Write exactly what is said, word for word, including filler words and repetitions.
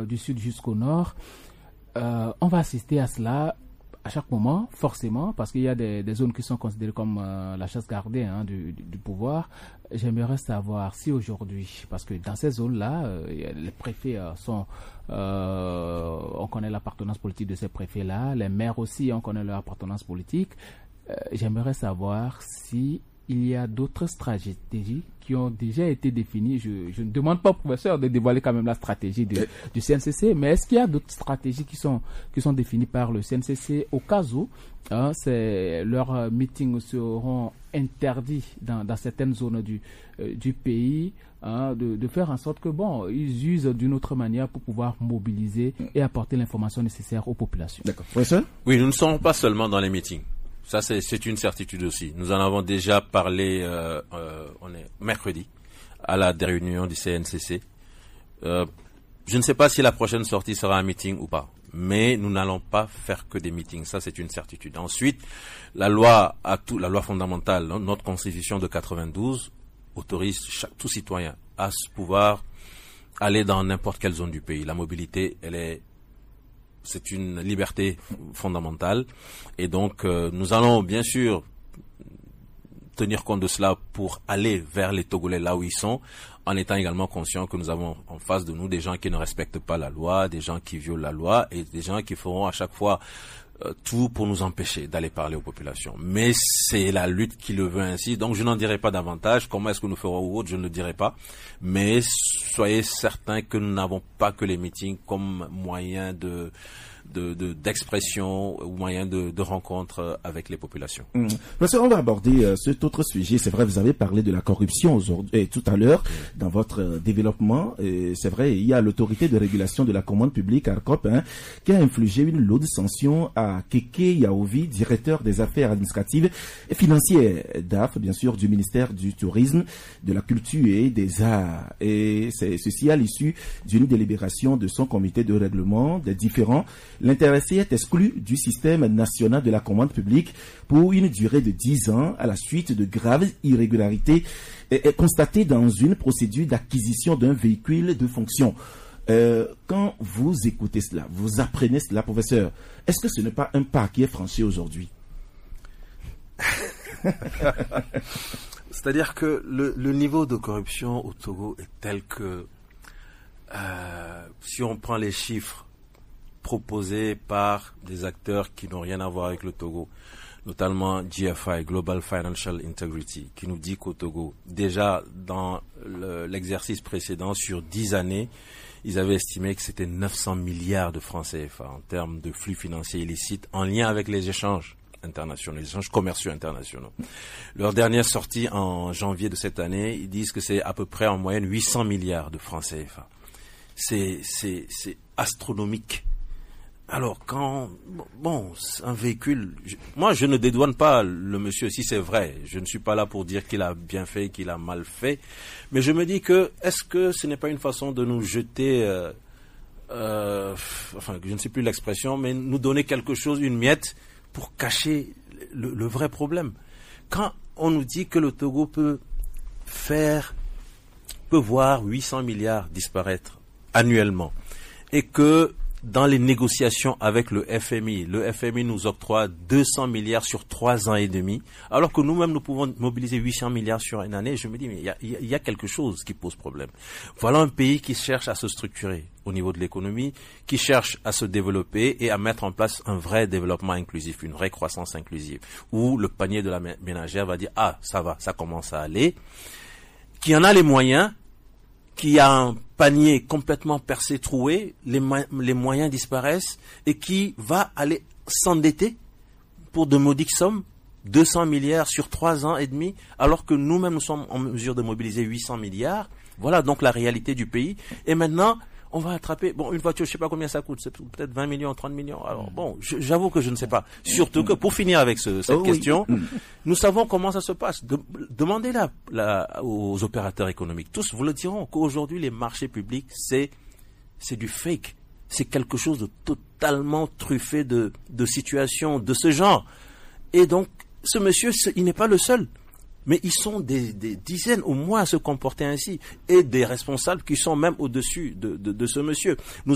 du sud jusqu'au nord. Euh, on va assister à cela à chaque moment, forcément, parce qu'il y a des, des zones qui sont considérées comme euh, la chasse gardée hein, du, du, du pouvoir. J'aimerais savoir si aujourd'hui, parce que dans ces zones-là, euh, les préfets euh, sont, euh, on connaît l'appartenance politique de ces préfets-là, les maires aussi, on connaît leur appartenance politique. Euh, j'aimerais savoir si il y a d'autres stratégies qui ont déjà été définies. Je, je ne demande pas au professeur de dévoiler quand même la stratégie de, du C N C C, mais est-ce qu'il y a d'autres stratégies qui sont, qui sont définies par le C N C C au cas où hein, c'est, leurs meetings seront interdits dans, dans certaines zones du, euh, du pays, hein, de, de faire en sorte que bon, ils usent d'une autre manière pour pouvoir mobiliser et apporter l'information nécessaire aux populations. D'accord. Professeur ? Oui, nous ne sommes pas seulement dans les meetings. Ça, c'est, c'est une certitude aussi. Nous en avons déjà parlé, euh, euh, on est mercredi, à la réunion du C N C C. Euh, je ne sais pas si la prochaine sortie sera un meeting ou pas, mais nous n'allons pas faire que des meetings. Ça, c'est une certitude. Ensuite, la loi, à tout, la loi fondamentale, notre constitution de quatre-vingt-douze, autorise chaque, tout citoyen à pouvoir aller dans n'importe quelle zone du pays. La mobilité, elle est c'est une liberté fondamentale et donc euh, nous allons bien sûr tenir compte de cela pour aller vers les Togolais là où ils sont, en étant également conscients que nous avons en face de nous des gens qui ne respectent pas la loi, des gens qui violent la loi et des gens qui feront à chaque fois euh, tout pour nous empêcher d'aller parler aux populations. Mais c'est la lutte qui le veut ainsi, donc je n'en dirai pas davantage. Comment est-ce que nous ferons ou autre, je ne le dirai pas. Mais soyez certains que nous n'avons pas que les meetings comme moyen de De, de, d'expression ou moyen de, de rencontre avec les populations. Mmh. Professeur, on va aborder euh, cet autre sujet. C'est vrai, vous avez parlé de la corruption aujourd'hui, et tout à l'heure mmh. dans votre euh, développement. Et c'est vrai, il y a l'autorité de régulation de la commande publique, ARCOP, hein, qui a infligé une lourde sanction à Keke Yaovi, directeur des affaires administratives et financières d'A F, bien sûr, du ministère du Tourisme, de la Culture et des Arts. Et c'est ceci à l'issue d'une délibération de son comité de règlement des différents. L'intéressé est exclu du système national de la commande publique pour une durée de dix ans à la suite de graves irrégularités constatées dans une procédure d'acquisition d'un véhicule de fonction. Euh, quand vous écoutez cela, vous apprenez cela, professeur, est-ce que ce n'est pas un pas qui est franchi aujourd'hui? C'est-à-dire que le, le niveau de corruption au Togo est tel que euh, si on prend les chiffres proposés par des acteurs qui n'ont rien à voir avec le Togo, notamment G F I, Global Financial Integrity, qui nous dit qu'au Togo, déjà dans le, l'exercice précédent, sur dix années, ils avaient estimé que c'était neuf cents milliards de francs C F A en termes de flux financiers illicites en lien avec les échanges internationaux, les échanges commerciaux internationaux. Leur dernière sortie en janvier de cette année, ils disent que c'est à peu près en moyenne huit cents milliards de francs C F A. C'est, c'est, c'est astronomique. Alors, quand, bon, un véhicule, je, moi je ne dédouane pas le monsieur si c'est vrai. Je ne suis pas là pour dire qu'il a bien fait, qu'il a mal fait. Mais je me dis que, est-ce que ce n'est pas une façon de nous jeter, euh, euh, enfin, je ne sais plus l'expression, mais nous donner quelque chose, une miette, pour cacher le, le vrai problème. Quand on nous dit que le Togo peut faire, peut voir huit cents milliards disparaître annuellement, et que dans les négociations avec le F M I, le F M I nous octroie deux cents milliards sur trois ans et demi, alors que nous-mêmes nous pouvons mobiliser huit cents milliards sur une année. Je me dis, mais il y a, il y a quelque chose qui pose problème. Voilà un pays qui cherche à se structurer au niveau de l'économie, qui cherche à se développer et à mettre en place un vrai développement inclusif, une vraie croissance inclusive, où le panier de la ménagère va dire, ah, ça va, ça commence à aller, qui en a les moyens, qui a un panier complètement percé, troué, les, les moyens disparaissent, et qui va aller s'endetter pour de modiques sommes, deux cents milliards sur trois ans et demi, alors que nous-mêmes nous sommes en mesure de mobiliser huit cents milliards. Voilà donc la réalité du pays. Et maintenant, on va attraper, bon, une voiture, je sais pas combien ça coûte, c'est peut-être vingt millions, trente millions. Alors bon, je, j'avoue que je ne sais pas. Surtout que pour finir avec ce, cette oh, question, oui. Nous savons comment ça se passe. De, demandez là, là aux opérateurs économiques. Tous vous le diront qu'aujourd'hui les marchés publics c'est c'est du fake, c'est quelque chose de totalement truffé de de situations de ce genre. Et donc ce monsieur, il n'est pas le seul. Mais ils sont des, des dizaines au moins à se comporter ainsi, et des responsables qui sont même au-dessus de, de, de ce monsieur. Nous